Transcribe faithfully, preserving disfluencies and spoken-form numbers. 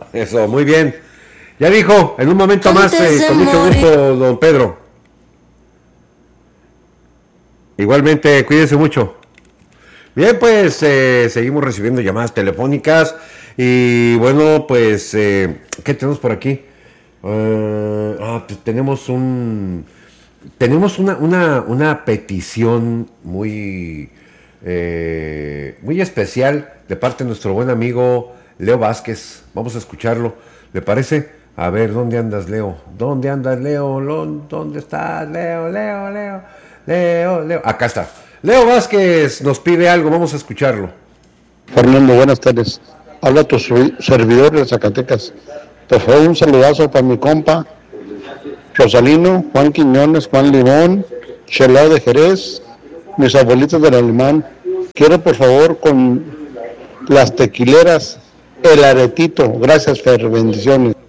Eso, muy bien. Ya dijo, en un momento más, eh, con mucho gusto, don Pedro. Igualmente, cuídense mucho. Bien, pues eh, seguimos recibiendo llamadas telefónicas y bueno, pues, eh, ¿qué tenemos por aquí? Uh, ah, pues tenemos un, tenemos una, una, una petición muy, eh, muy especial de parte de nuestro buen amigo Leo Vázquez. Vamos a escucharlo, ¿le parece? A ver, ¿dónde andas, Leo? ¿Dónde andas, Leo? ¿Dónde estás, Leo? Leo, Leo, Leo, Leo. Acá está. Leo Vázquez nos pide algo, vamos a escucharlo. Fernando, buenas tardes. Habla tu servidor de Zacatecas. Por favor, un saludazo para mi compa Rosalino, Juan Quiñones, Juan Limón, Chelao de Jerez, mis abuelitos del Alemán. Quiero, por favor, con las tequileras, el aretito. Gracias, Fer, bendiciones.